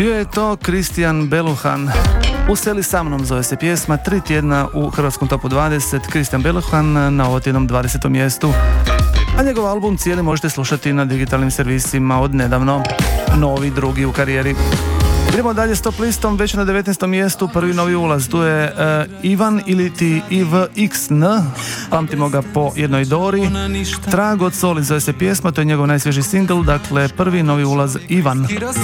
Bio je to Kristijan Beluhan. Useli sa mnom zove se pjesma, 3 tjedna u hrvatskom topu 20, Kristijan Beluhan na ovotjednom 20. mjestu. A njegov album cijeli možete slušati na digitalnim servisima od nedavno, novi, drugi u karijeri. Idemo dalje s top listom, već na 19. mjestu, prvi novi ulaz, tu je Ivan ili ti IVXN, pamtimo ga po jednoj Dori. Trag od soli zove se pjesma, to je njegov najsvježiji singl, dakle prvi novi ulaz Ivan.